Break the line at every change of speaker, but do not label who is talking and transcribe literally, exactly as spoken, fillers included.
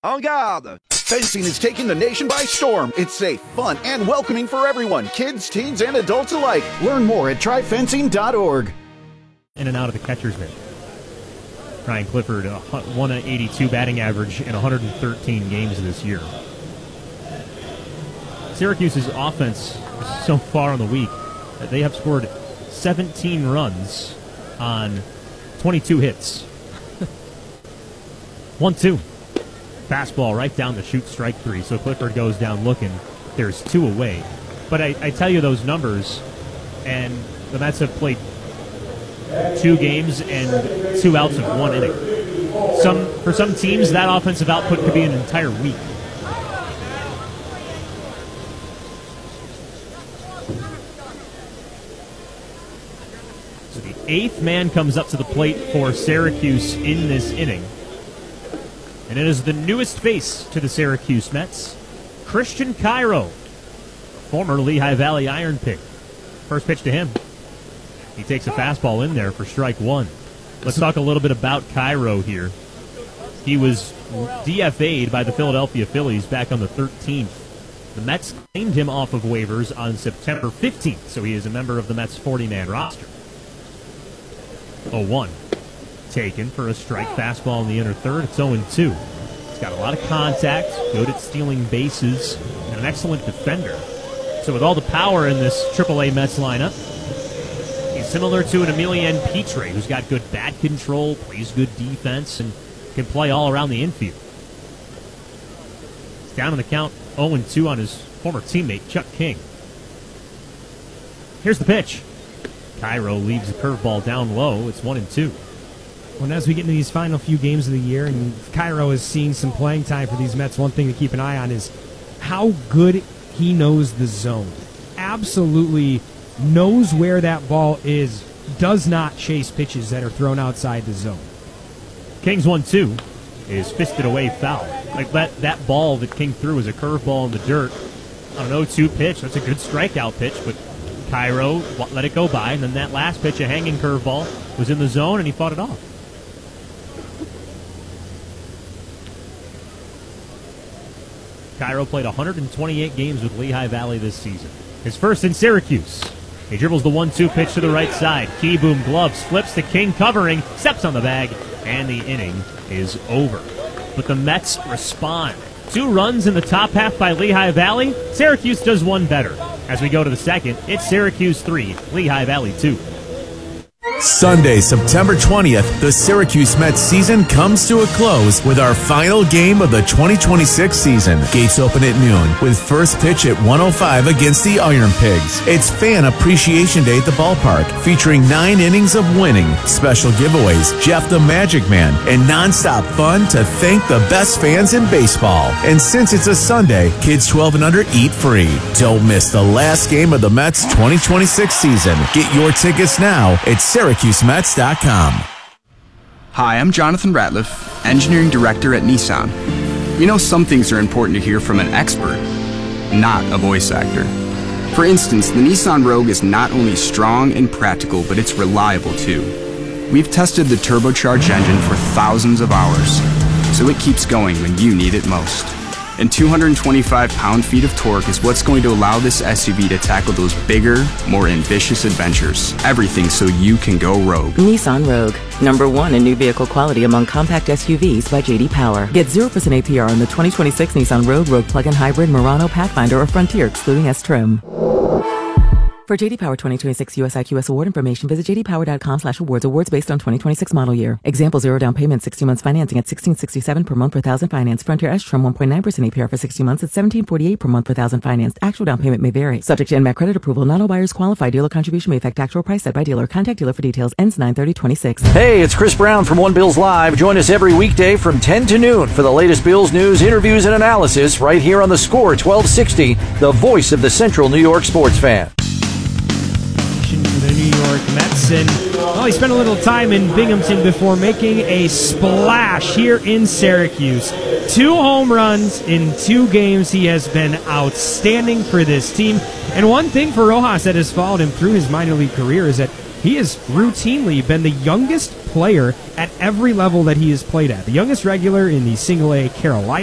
En garde! Fencing is taking the nation by storm. It's safe, fun, and welcoming for everyone, kids, teens, and adults alike. Learn more at try fencing dot org.
In and out of the catcher's mitt. Ryan Clifford, a one eighty-two batting average in one hundred thirteen games this year. Syracuse's offense so far on the week, they have scored seventeen runs on twenty-two hits. one two. Fastball right down the chute, strike three. So Clifford goes down looking. There's two away. But I, I tell you those numbers, and the Mets have played two games and two outs of one inning. Some for some teams, that offensive output could be an entire week. So the eighth man comes up to the plate for Syracuse in this inning. And it is the newest face to the Syracuse Mets, Christian Cairo, former Lehigh Valley Iron Pig. First pitch to him. He takes a fastball in there for strike one. Let's talk a little bit about Cairo here. He was D F A'd by the Philadelphia Phillies back on the thirteenth. The Mets claimed him off of waivers on September fifteenth, so he is a member of the Mets' forty-man roster. oh one. Taken for a strike fastball in the inner third. It's oh two. He's got a lot of contact, good at stealing bases, and an excellent defender. So with all the power in this triple A Mets lineup, he's similar to an Emilian Pitre, who's got good bat control, plays good defense, and can play all around the infield. He's down in the count oh two on his former teammate, Chuck King. Here's the pitch. Cairo leaves the curveball down low. It's one and two.
Well, and as we get into these final few games of the year, and Cairo is seeing some playing time for these Mets, one thing to keep an eye on is how good he knows the zone. Absolutely knows where that ball is, does not chase pitches that are thrown outside the zone.
King's one two is fisted away foul. Like that, that ball that King threw was a curveball in the dirt on an oh two pitch. That's a good strikeout pitch, but Cairo let it go by, and then that last pitch, a hanging curveball, was in the zone, and he fought it off. Cairo played one hundred twenty-eight games with Lehigh Valley this season. His first in Syracuse. He dribbles the one two pitch to the right side. Keyboom gloves, flips to King covering, steps on the bag, and the inning is over. But the Mets respond. Two runs in the top half by Lehigh Valley. Syracuse does one better. As we go to the second, it's Syracuse three, Lehigh Valley two.
Sunday, September twentieth, the Syracuse Mets season comes to a close with our final game of the twenty twenty-six season. Gates open at noon with first pitch at one oh five against the Iron Pigs. It's Fan Appreciation Day at the ballpark, featuring nine innings of winning, special giveaways, Jeff the Magic Man, and nonstop fun to thank the best fans in baseball. And since it's a Sunday, kids twelve and under eat free. Don't miss the last game of the Mets twenty twenty-six season. Get your tickets now at Syracuse Mets dot com.
Hi, I'm Jonathan Ratliff, Engineering Director at Nissan. You know, some things are important to hear from an expert, not a voice actor. For instance, the Nissan Rogue is not only strong and practical, but it's reliable too. We've tested the turbocharged engine for thousands of hours, so it keeps going when you need it most. And two hundred twenty-five pound-feet of torque is what's going to allow this S U V to tackle those bigger, more ambitious adventures. Everything so you can go rogue.
Nissan Rogue, number one in new vehicle quality among compact S U Vs by J D Power. Get zero percent A P R on the twenty twenty-six Nissan Rogue, Rogue Plug-in Hybrid, Murano, Pathfinder, or Frontier, excluding S-Trim. For J D Power twenty twenty-six U S I Q S award information, visit j d power dot com slash awards. Awards based on twenty twenty-six model year. Example, zero down payment, sixty months financing at sixteen sixty-seven per month per thousand finance. Frontier S-Trim one point nine percent A P R for sixty months at seventeen forty-eight per month per thousand financed. Actual down payment may vary. Subject to N M A C credit approval. Not all buyers qualify. Dealer contribution may affect actual price set by dealer. Contact dealer for details. Ends nine thirty twenty-six.
Hey, it's Chris Brown from One Bills Live. Join us every weekday from ten to noon for the latest Bills news, interviews, and analysis right here on The Score twelve sixty, the voice of the Central New York sports fan.
The New York Mets, and well, he spent a little time in Binghamton before making a splash here in Syracuse. Two home runs in two games. He has been outstanding for this team. And one thing for Rojas that has followed him through his minor league career is that he has routinely been the youngest player at every level that he has played at. The youngest regular in the single A Carolina